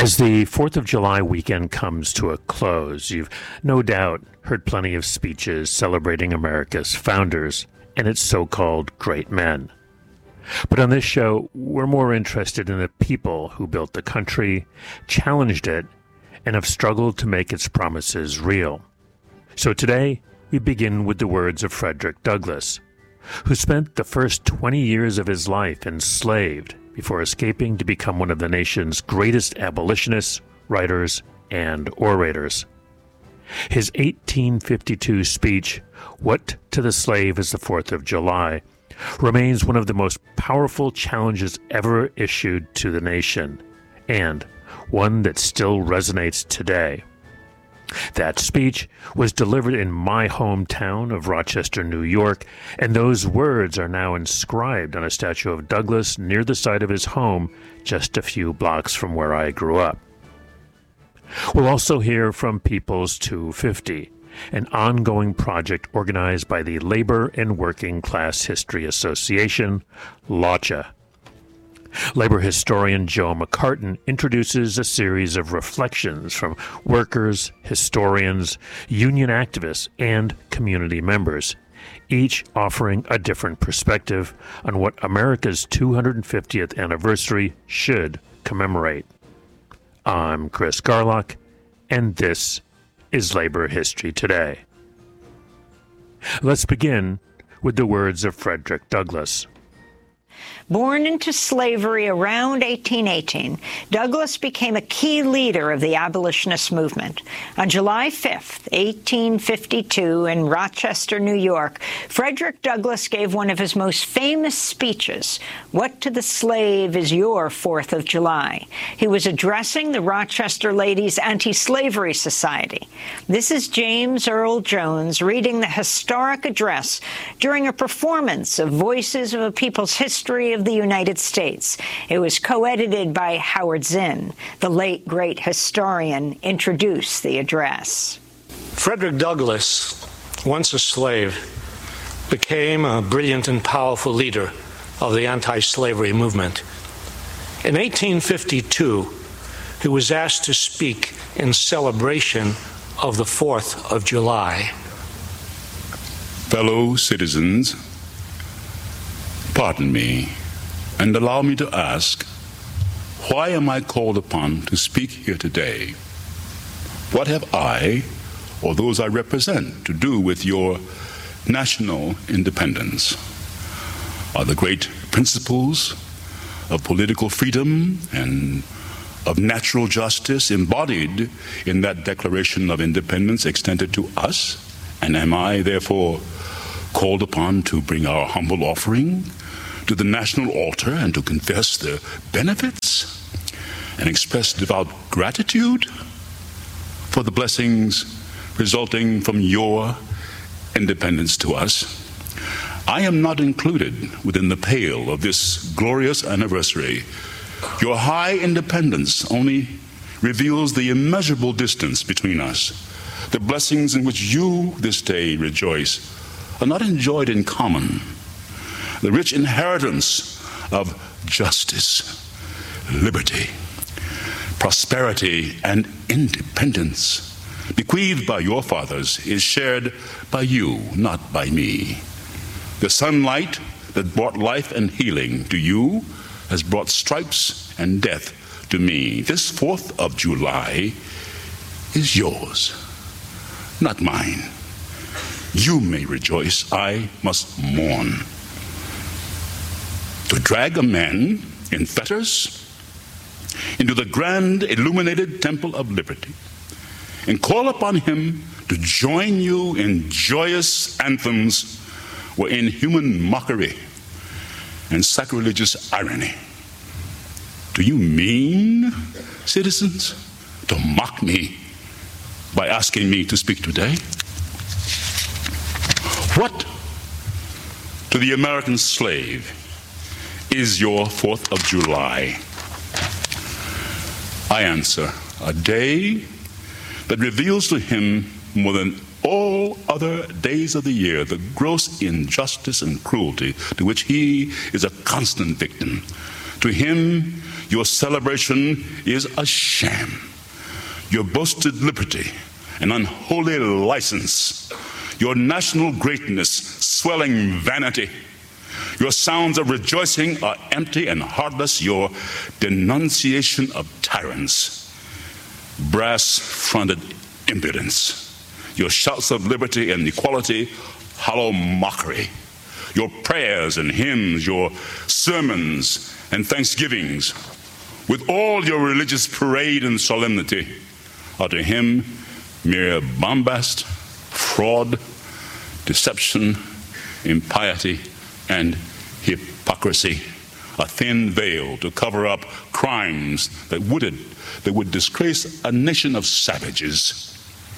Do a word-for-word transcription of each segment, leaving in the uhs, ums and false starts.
As the fourth of July weekend comes to a close, you've no doubt heard plenty of speeches celebrating America's founders and its so-called great men. But on this show, we're more interested in the people who built the country, challenged it, and have struggled to make its promises real. So today, we begin with the words of Frederick Douglass, who spent the first twenty years of his life enslaved before escaping to become one of the nation's greatest abolitionists, writers, and orators. His eighteen fifty-two speech, "What to the Slave is the Fourth of July," remains one of the most powerful challenges ever issued to the nation, and one that still resonates today. That speech was delivered in my hometown of Rochester, New York, and those words are now inscribed on a statue of Douglass near the site of his home, just a few blocks from where I grew up. We'll also hear from People's two fifty, an ongoing project organized by the Labor and Working Class History Association, LAWCHA. Labor historian Joe McCartan introduces a series of reflections from workers, historians, union activists, and community members, each offering a different perspective on what America's two hundred fiftieth anniversary should commemorate. I'm Chris Garlock, and this is Labor History Today. Let's begin with the words of Frederick Douglass. Born into slavery around eighteen eighteen, Douglass became a key leader of the abolitionist movement. On July fifth, eighteen fifty-two, in Rochester, New York, Frederick Douglass gave one of his most famous speeches, "What to the Slave is Your Fourth of July." He was addressing the Rochester Ladies Anti-Slavery Society. This is James Earl Jones reading the historic address during a performance of Voices of a People's History of the United States. It was co-edited by Howard Zinn. The late great historian introduced the address. Frederick Douglass, once a slave, became a brilliant and powerful leader of the anti-slavery movement. In eighteen fifty-two, he was asked to speak in celebration of the fourth of July. Fellow citizens, pardon me, and allow me to ask, why am I called upon to speak here today? What have I, or those I represent, to do with your national independence? Are the great principles of political freedom and of natural justice embodied in that Declaration of Independence extended to us? And am I, therefore, called upon to bring our humble offering to the national altar and to confess the benefits and express devout gratitude for the blessings resulting from your independence to us? I am not included within the pale of this glorious anniversary. Your high independence only reveals the immeasurable distance between us. The blessings in which you this day rejoice are not enjoyed in common. The rich inheritance of justice, liberty, prosperity, and independence bequeathed by your fathers is shared by you, not by me. The sunlight that brought life and healing to you has brought stripes and death to me. This fourth of July is yours, not mine. You may rejoice, I must mourn. To drag a man in fetters into the grand illuminated temple of liberty and call upon him to join you in joyous anthems were inhuman mockery and sacrilegious irony. Do you mean, citizens, to mock me by asking me to speak today? What to the American slave is your fourth of July? I answer, a day that reveals to him more than all other days of the year the gross injustice and cruelty to which he is a constant victim, To him, your celebration is a sham. Your boasted liberty, an unholy license. Your national greatness, swelling vanity. Your sounds of rejoicing are empty and heartless. Your denunciation of tyrants, brass-fronted impudence. Your shouts of liberty and equality, hollow mockery. Your prayers and hymns, your sermons and thanksgivings, with all your religious parade and solemnity, are to him mere bombast, fraud, deception, impiety, and hypocrisy, a thin veil to cover up crimes that would, that would disgrace a nation of savages.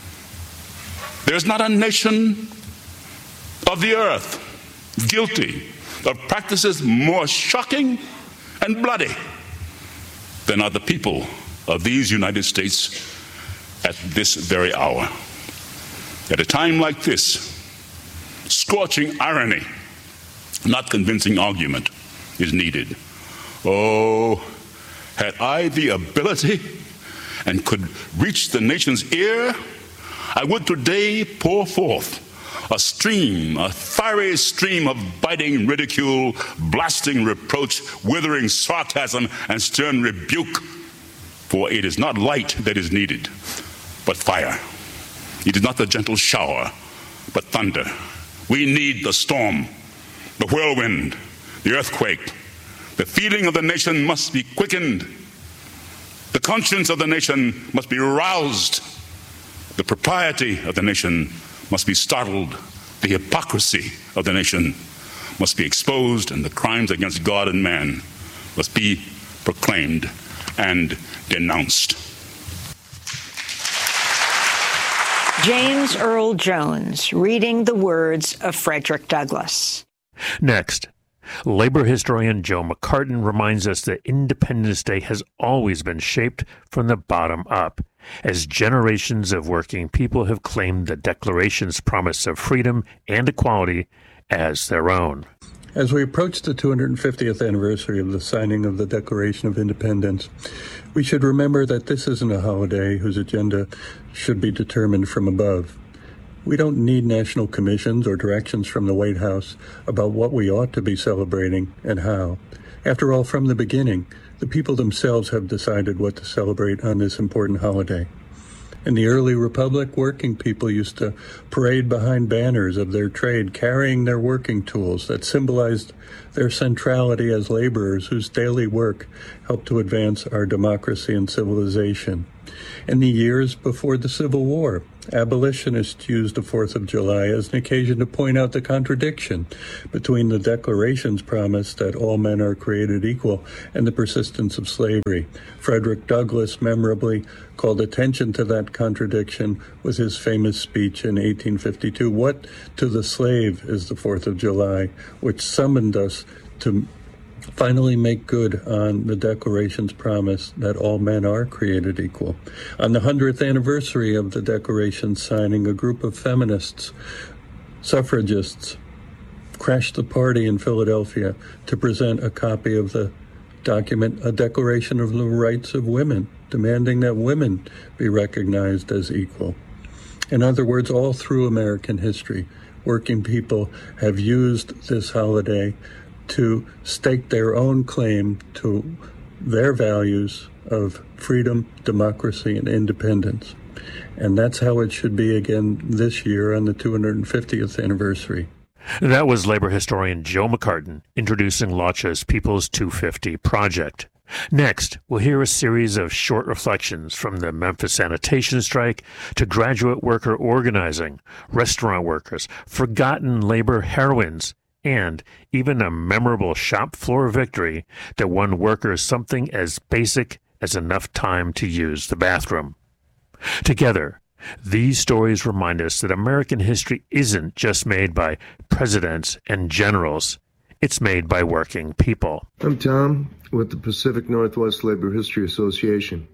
There's not a nation of the earth guilty of practices more shocking and bloody than are the people of these United States at this very hour. At a time like this, scorching irony, not convincing argument, is needed. Oh, had I the ability and could reach the nation's ear, I would today pour forth a stream, a fiery stream of biting ridicule, blasting reproach, withering sarcasm, and stern rebuke. For it is not light that is needed, but fire. It is not the gentle shower, but thunder. We need the storm, the whirlwind, the earthquake. The feeling of the nation must be quickened. The conscience of the nation must be roused. The propriety of the nation must be startled. The hypocrisy of the nation must be exposed, and the crimes against God and man must be proclaimed and denounced. James Earl Jones, reading the words of Frederick Douglass. Next, labor historian Joe McCartin reminds us that Independence Day has always been shaped from the bottom up, as generations of working people have claimed the Declaration's promise of freedom and equality as their own. As we approach the two hundred fiftieth anniversary of the signing of the Declaration of Independence, we should remember that this isn't a holiday whose agenda should be determined from above. We don't need national commissions or directions from the White House about what we ought to be celebrating and how. After all, from the beginning, the people themselves have decided what to celebrate on this important holiday. In the early republic, working people used to parade behind banners of their trade, carrying their working tools that symbolized their centrality as laborers whose daily work helped to advance our democracy and civilization. In the years before the Civil War, abolitionists used the fourth of July as an occasion to point out the contradiction between the Declaration's promise that all men are created equal and the persistence of slavery. Frederick Douglass memorably called attention to that contradiction with his famous speech in eighteen fifty-two, "What to the slave is the fourth of July?" which summoned us to finally make good on the Declaration's promise that all men are created equal. On the hundredth anniversary of the Declaration's signing, a group of feminists, suffragists, crashed the party in Philadelphia to present a copy of the document, a Declaration of the Rights of Women, demanding that women be recognized as equal. In other words, all through American history, working people have used this holiday to stake their own claim to their values of freedom, democracy, and independence. And that's how it should be again this year on the two hundred fiftieth anniversary. That was labor historian Joe McCartin introducing LACHA's People's two fifty project. Next, we'll hear a series of short reflections from the Memphis sanitation strike to graduate worker organizing, restaurant workers, forgotten labor heroines, and even a memorable shop floor victory that won workers something as basic as enough time to use the bathroom. Together, these stories remind us that American history isn't just made by presidents and generals. It's made by working people. I'm Tom with the Pacific Northwest Labor History Association.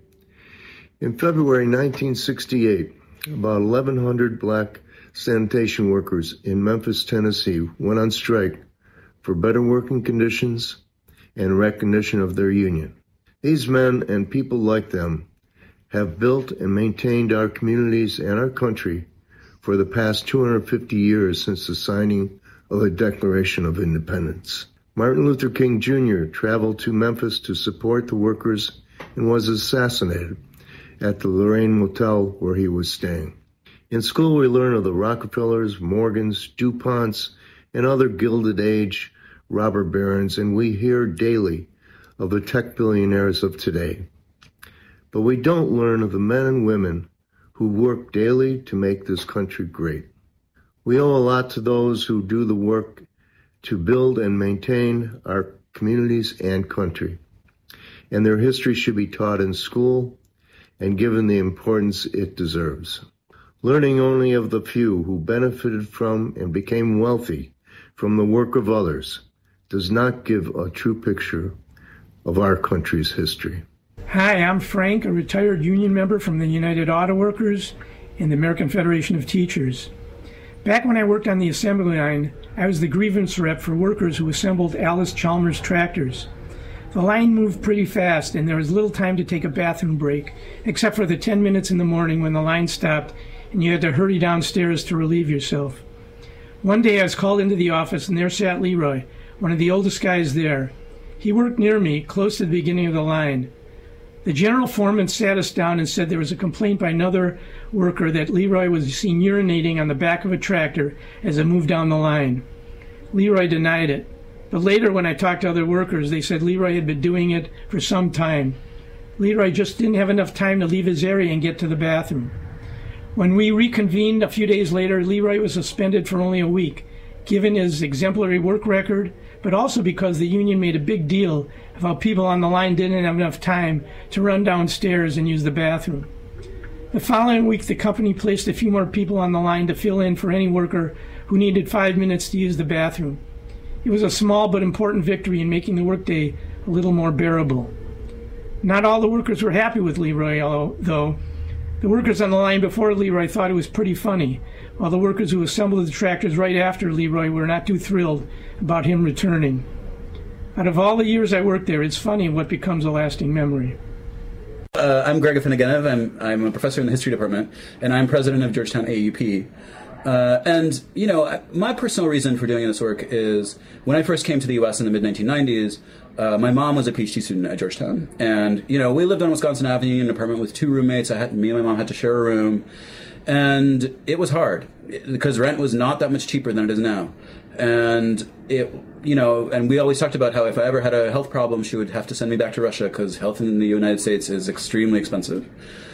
In February nineteen sixty-eight, about eleven hundred black sanitation workers in Memphis, Tennessee went on strike for better working conditions and recognition of their union. These men and people like them have built and maintained our communities and our country for the past two hundred fifty years since the signing of the Declaration of Independence. Martin Luther King Junior traveled to Memphis to support the workers and was assassinated at the Lorraine Motel where he was staying. In school, we learn of the Rockefellers, Morgans, DuPonts, and other Gilded Age robber barons, and we hear daily of the tech billionaires of today. But we don't learn of the men and women who work daily to make this country great. We owe a lot to those who do the work to build and maintain our communities and country, and their history should be taught in school and given the importance it deserves. Learning only of the few who benefited from and became wealthy from the work of others does not give a true picture of our country's history. Hi, I'm Frank, a retired union member from the United Auto Workers and the American Federation of Teachers. Back when I worked on the assembly line, I was the grievance rep for workers who assembled Alice Chalmers tractors. The line moved pretty fast, and there was little time to take a bathroom break, except for the ten minutes in the morning when the line stopped and you had to hurry downstairs to relieve yourself. One day I was called into the office, and there sat Leroy, one of the oldest guys there. He worked near me, close to the beginning of the line. The general foreman sat us down and said there was a complaint by another worker that Leroy was seen urinating on the back of a tractor as it moved down the line. Leroy denied it, but later when I talked to other workers, they said Leroy had been doing it for some time. Leroy just didn't have enough time to leave his area and get to the bathroom. When we reconvened a few days later, Leroy was suspended for only a week, given his exemplary work record, but also because the union made a big deal of how people on the line didn't have enough time to run downstairs and use the bathroom. The following week, the company placed a few more people on the line to fill in for any worker who needed five minutes to use the bathroom. It was a small but important victory in making the workday a little more bearable. Not all the workers were happy with Leroy, though. The workers on the line before Leroy thought it was pretty funny, while the workers who assembled the tractors right after Leroy were not too thrilled about him returning. Out of all the years I worked there, it's funny what becomes a lasting memory. Uh, I'm Greg Afinagenev. I'm, I'm a professor in the history department, and I'm president of Georgetown A U P. Uh, and, you know, my personal reason for doing this work is when I first came to the U S in the mid nineteen nineties, uh, my mom was a PhD student at Georgetown. And, you know, we lived on Wisconsin Avenue in an apartment with two roommates. I had, me and my mom had to share a room. And it was hard because rent was not that much cheaper than it is now. And it, you know, and we always talked about how if I ever had a health problem, she would have to send me back to Russia because health in the United States is extremely expensive.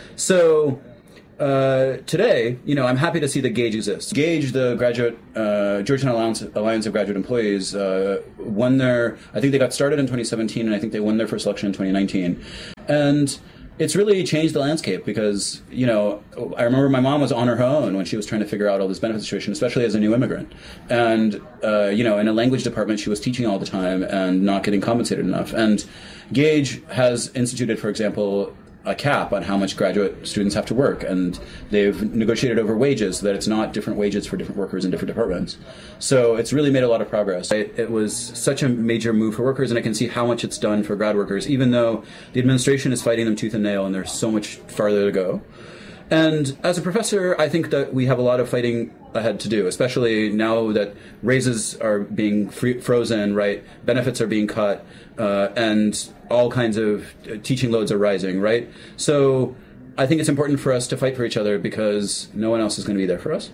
So uh, today, you know, I'm happy to see that GAGE exists. GAGE, the graduate, uh, Georgetown Alliance, Alliance of Graduate Employees, uh, won their, I think they got started in twenty seventeen, and I think they won their first election in twenty nineteen. And it's really changed the landscape because, you know, I remember my mom was on her own when she was trying to figure out all this benefit situation, especially as a new immigrant. And, uh, you know, in a language department, she was teaching all the time and not getting compensated enough. And GAGE has instituted, for example, a cap on how much graduate students have to work, and they've negotiated over wages so that it's not different wages for different workers in different departments. So it's really made a lot of progress. It, it was such a major move for workers, and I can see how much it's done for grad workers, even though the administration is fighting them tooth and nail, and there's so much farther to go. And as a professor, I think that we have a lot of fighting ahead to do, especially now that raises are being free, frozen, right? Benefits are being cut, uh, and all kinds of teaching loads are rising, right? So I think it's important for us to fight for each other because no one else is going to be there for us.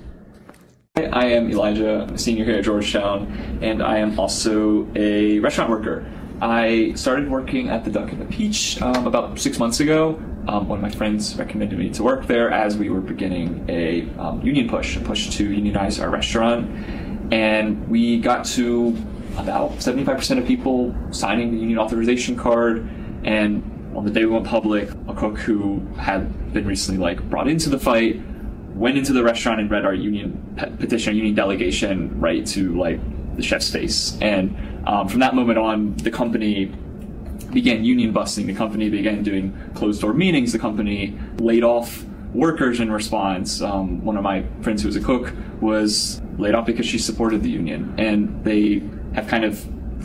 I am Elijah, a senior here at Georgetown, and I am also a restaurant worker. I started working at the Duck and the Peach um, about six months ago. Um, one of my friends recommended me to work there as we were beginning a um, union push, a push to unionize our restaurant. And we got to about seventy-five percent of people signing the union authorization card. And on the day we went public, a cook who had been recently like brought into the fight went into the restaurant and read our union pe- petition, our union delegation, right to like the chef's face. And um, from that moment on, the company began union busting. The company began doing closed-door meetings. The company laid off workers in response. Um, one of my friends who was a cook was laid off because she supported the union. And they have kind of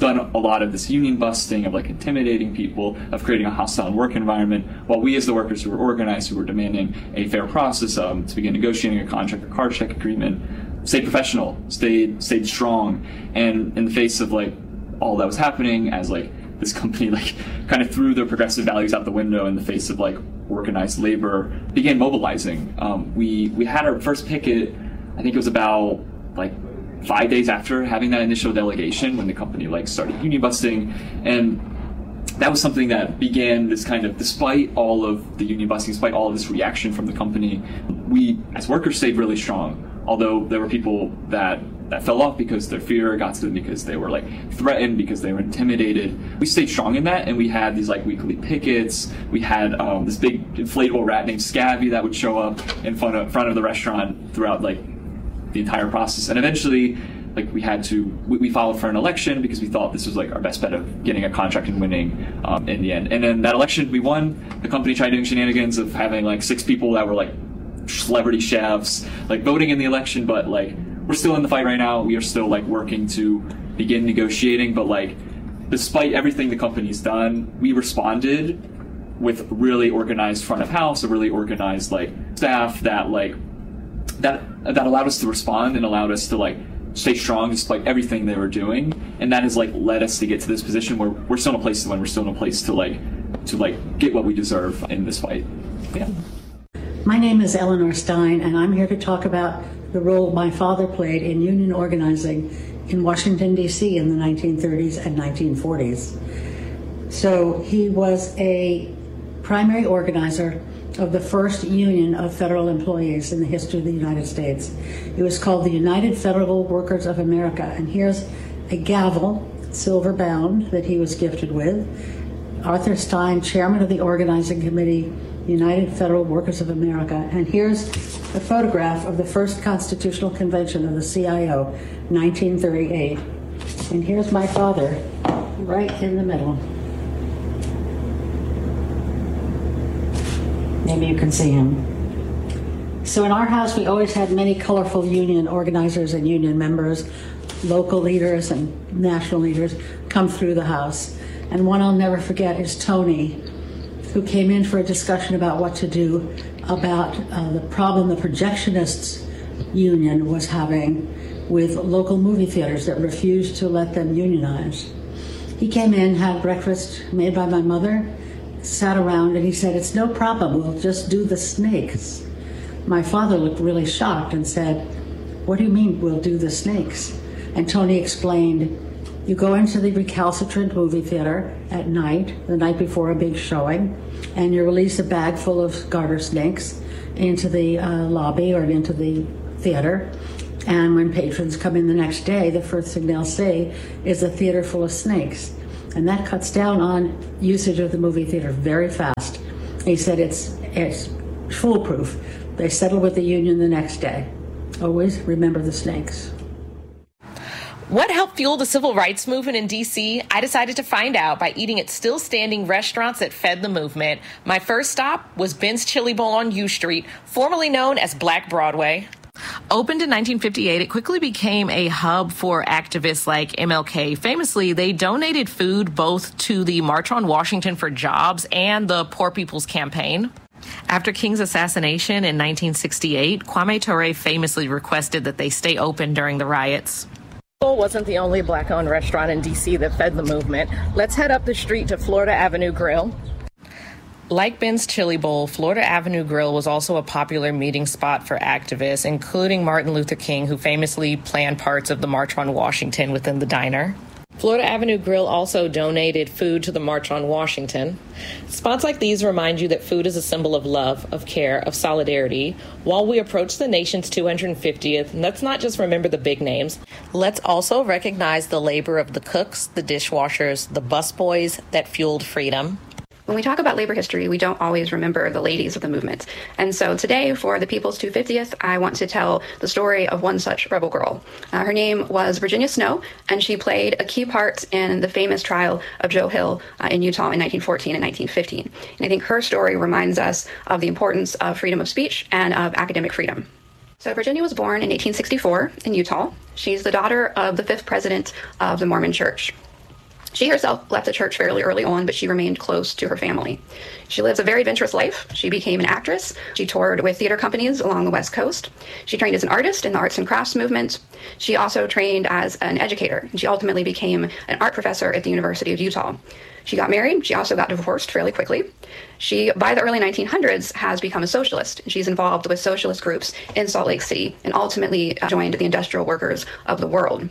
done a lot of this union busting, of like intimidating people, of creating a hostile work environment, while we as the workers who were organized, who were demanding a fair process um, to begin negotiating a contract or card check agreement, stayed professional, stayed stayed strong. And in the face of like all that was happening, as like this company like kind of threw their progressive values out the window in the face of like organized labor, began mobilizing. Um, we we had our first picket, I think it was about like five days after having that initial delegation, when the company like started union busting. And that was something that began this kind of, despite all of the union busting, despite all of this reaction from the company, we as workers stayed really strong. Although there were people that that fell off because their fear got to them, because they were like threatened, because they were intimidated. We stayed strong in that, and we had these like weekly pickets. We had um, this big inflatable rat named Scabby that would show up in front of, front of the restaurant throughout like the entire process. And eventually, like we had to, we, we followed for an election because we thought this was like our best bet of getting a contract and winning um, in the end. And then that election we won. The company tried doing shenanigans of having like six people that were like celebrity chefs like voting in the election, but like we're still in the fight right now. We are still like working to begin negotiating, but like despite everything the company's done, we responded with really organized front of house, a really organized like staff that like that that allowed us to respond and allowed us to like stay strong despite everything they were doing. And that has like led us to get to this position where we're still in a place to win. We're still in a place to like to like get what we deserve in this fight. Yeah. My name is Eleanor Stein, and I'm here to talk about the role my father played in union organizing in Washington, D C in the nineteen thirties and nineteen forties. So he was a primary organizer of the first union of federal employees in the history of the United States. It was called the United Federal Workers of America, and here's a gavel, silver bound, that he was gifted with. Arthur Stein, chairman of the organizing committee, United Federal Workers of America. And here's a photograph of the first constitutional convention of the C I O, nineteen thirty-eight. And here's my father, right in the middle. Maybe you can see him. So in our house, we always had many colorful union organizers and union members, local leaders and national leaders come through the house. And one I'll never forget is Tony, who came in for a discussion about what to do about uh, the problem the projectionists union was having with local movie theaters that refused to let them unionize. He came in, had breakfast made by my mother, sat around, and he said, "It's no problem, we'll just do the snakes." My father looked really shocked and said, "What do you mean we'll do the snakes?" And Tony explained, you go into the recalcitrant movie theater at night, the night before a big showing, and you release a bag full of garter snakes into the uh, lobby or into the theater. And when patrons come in the next day, the first thing they'll see is a theater full of snakes. And that cuts down on usage of the movie theater very fast. He said it's it's foolproof. They settle with the union the next day. Always remember the snakes. What helped fuel the civil rights movement in D C? I decided to find out by eating at still standing restaurants that fed the movement. My first stop was Ben's Chili Bowl on U Street, formerly known as Black Broadway. Opened in nineteen fifty-eight, it quickly became a hub for activists like M L K. Famously, they donated food both to the March on Washington for Jobs and the Poor People's Campaign. After King's assassination in nineteen sixty-eight, Kwame Ture famously requested that they stay open during the riots. Wasn't the only black-owned restaurant in D C that fed the movement. Let's head up the street to Florida Avenue Grill. Like Ben's Chili Bowl, Florida Avenue Grill was also a popular meeting spot for activists, including Martin Luther King, who famously planned parts of the March on Washington within the diner. Florida Avenue Grill also donated food to the March on Washington. Spots like these remind you that food is a symbol of love, of care, of solidarity. While we approach the nation's two hundred fiftieth, let's not just remember the big names. Let's also recognize the labor of the cooks, the dishwashers, the busboys that fueled freedom. When we talk about labor history, we don't always remember the ladies of the movement. And so today, for the People's two hundred fiftieth, I want to tell the story of one such rebel girl. Uh, her name was Virginia Snow, and she played a key part in the famous trial of Joe Hill uh, in Utah in nineteen fourteen and nineteen fifteen. And I think her story reminds us of the importance of freedom of speech and of academic freedom. So Virginia was born in eighteen sixty-four in Utah. She's the daughter of the fifth president of the Mormon Church. She herself left the church fairly early on, but she remained close to her family. She lives a very adventurous life. She became an actress. She toured with theater companies along the West Coast. She trained as an artist in the arts and crafts movement. She also trained as an educator, and she ultimately became an art professor at the University of Utah. She got married. She also got divorced fairly quickly. She, by the early nineteen hundreds, has become a socialist. She's involved with socialist groups in Salt Lake City and ultimately joined the Industrial Workers of the World.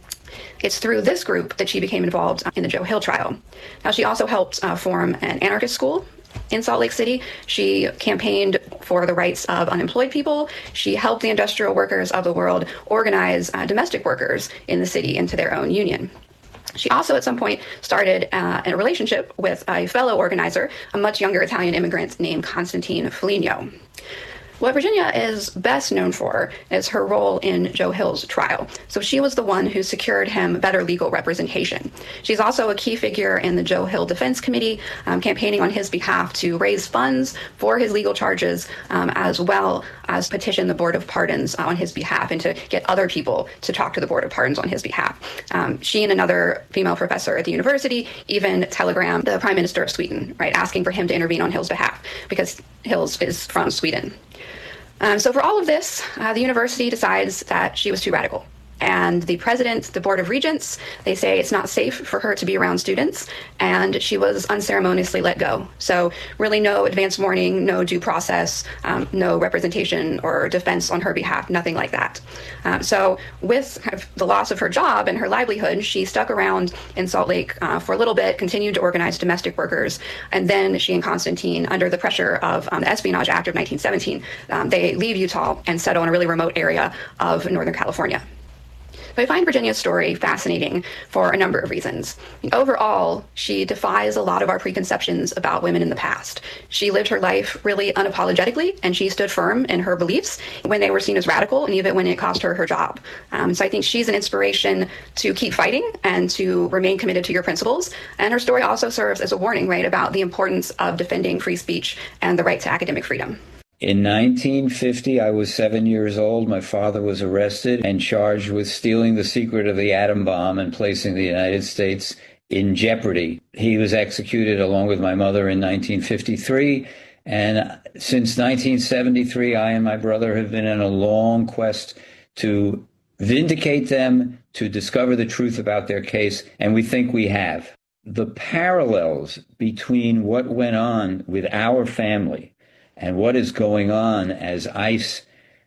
It's through this group that she became involved in the Joe Hill trial. Now, she also helped uh, form an anarchist school in Salt Lake City. She campaigned for the rights of unemployed people. She helped the Industrial Workers of the World organize uh, domestic workers in the city into their own union. She also, at some point, started uh, a relationship with a fellow organizer, a much younger Italian immigrant named Constantine Foligno. What Virginia is best known for is her role in Joe Hill's trial. So she was the one who secured him better legal representation. She's also a key figure in the Joe Hill Defense Committee, um, campaigning on his behalf to raise funds for his legal charges, um, as well as petition the Board of Pardons on his behalf and to get other people to talk to the Board of Pardons on his behalf. Um, she and another female professor at the university even telegrammed the Prime Minister of Sweden, right, asking for him to intervene on Hill's behalf because Hills is from Sweden. Um, so for all of this, uh, the university decides that she was too radical. And the president, the Board of Regents, they say it's not safe for her to be around students, and she was unceremoniously let go. So really no advance warning, no due process, um, no representation or defense on her behalf, nothing like that. Um, so with kind of the loss of her job and her livelihood, she stuck around in Salt Lake uh, for a little bit, continued to organize domestic workers, and then she and Constantine, under the pressure of um, the Espionage Act of nineteen seventeen, um, they leave Utah and settle in a really remote area of Northern California. But I find Virginia's story fascinating for a number of reasons. Overall, she defies a lot of our preconceptions about women in the past. She lived her life really unapologetically, and she stood firm in her beliefs when they were seen as radical, and even when it cost her her job. Um, so I think she's an inspiration to keep fighting and to remain committed to your principles. And her story also serves as a warning, right, about the importance of defending free speech and the right to academic freedom. In nineteen fifty, I was seven years old. My father was arrested and charged with stealing the secret of the atom bomb and placing the United States in jeopardy. He was executed along with my mother in nineteen fifty-three. And since nineteen seventy-three, I and my brother have been on a long quest to vindicate them, to discover the truth about their case, and we think we have. The parallels between what went on with our family and what is going on as ICE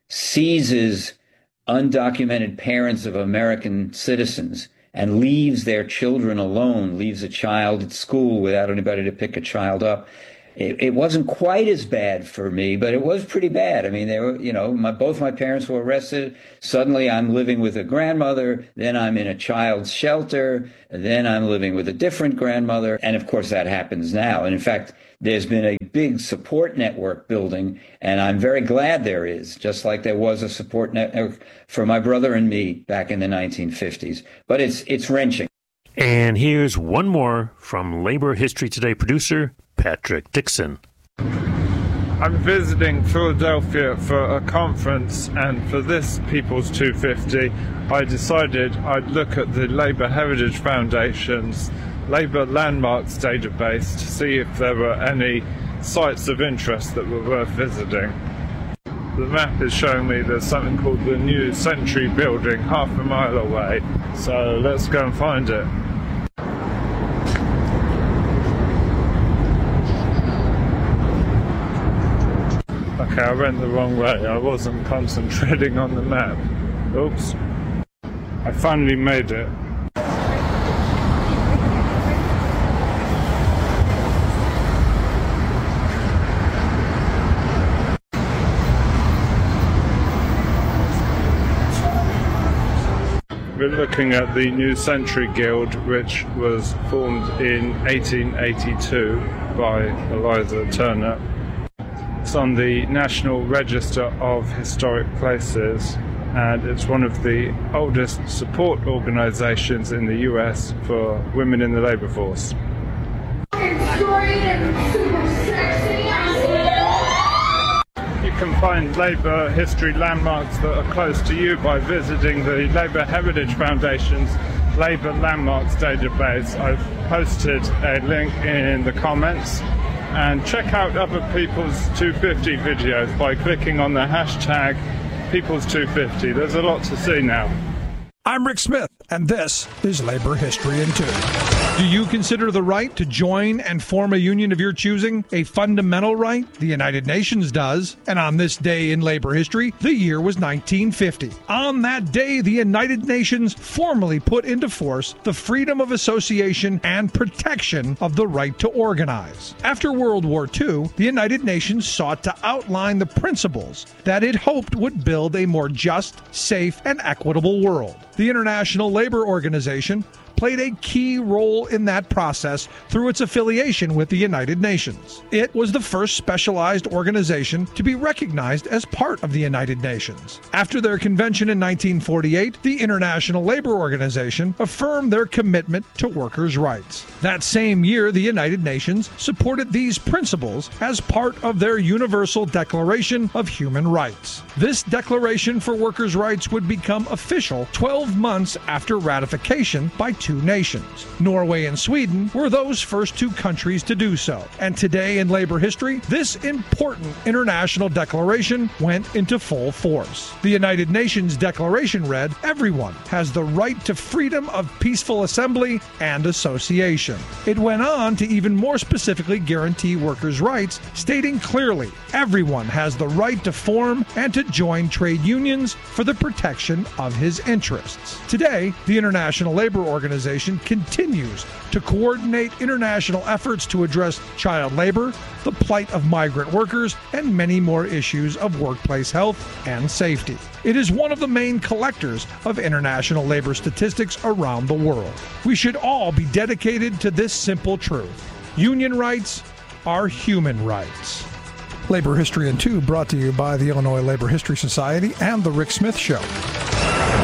seizes undocumented parents of American citizens and leaves their children alone, leaves a child at school without anybody to pick a child up. It, it wasn't quite as bad for me, but it was pretty bad. I mean, they were, you know, my, both my parents were arrested. Suddenly I'm living with a grandmother. Then I'm in a child's shelter. Then I'm living with a different grandmother. And of course that happens now. And in fact, there's been a big support network building, and I'm very glad there is, just like there was a support network for my brother and me back in the nineteen fifties. But it's it's wrenching. And here's one more from Labor History Today producer Patrick Dixon. I'm visiting Philadelphia for a conference, and for this People's two fifty, I decided I'd look at the Labor Heritage Foundation's Labour Landmarks database to see if there were any sites of interest that were worth visiting. The map is showing me there's something called the New Century Building half a mile away, so let's go and find it. Okay, I went the wrong way. I wasn't concentrating on the map. Oops. I finally made it. We're looking at the New Century Guild, which was formed in eighteen eighty-two by Eliza Turner. It's on the National Register of Historic Places, and it's one of the oldest support organizations in the U S for women in the labor force. You can find Labour history landmarks that are close to you by visiting the Labour Heritage Foundation's Labour Landmarks database. I've posted a link in the comments. And check out other People's two fifty videos by clicking on the hashtag People's two fifty. There's a lot to see now. I'm Rick Smith, and this is Labor History in Two. Do you consider the right to join and form a union of your choosing a fundamental right? The United Nations does. And on this day in labor history, the year was nineteen fifty. On that day, the United Nations formally put into force the freedom of association and protection of the right to organize. After World War Two, the United Nations sought to outline the principles that it hoped would build a more just, safe, and equitable world. The International Labor Organization played a key role in that process through its affiliation with the United Nations. It was the first specialized organization to be recognized as part of the United Nations. After their convention in nineteen forty-eight, the International Labor Organization affirmed their commitment to workers' rights. That same year, the United Nations supported these principles as part of their Universal Declaration of Human Rights. This Declaration for Workers' Rights would become official twelve months after ratification by two nations. Norway and Sweden were those first two countries to do so. And today in labor history, this important international declaration went into full force. The United Nations Declaration read, "Everyone has the right to freedom of peaceful assembly and association." It went on to even more specifically guarantee workers' rights, stating clearly, everyone has the right to form and to join trade unions for the protection of his interests. Today, the International Labor Organization continues to coordinate international efforts to address child labor, the plight of migrant workers, and many more issues of workplace health and safety. It is one of the main collectors of international labor statistics around the world. We should all be dedicated to this simple truth: union rights are human rights. Labor History in Two brought to you by the Illinois Labor History Society and The Rick Smith Show.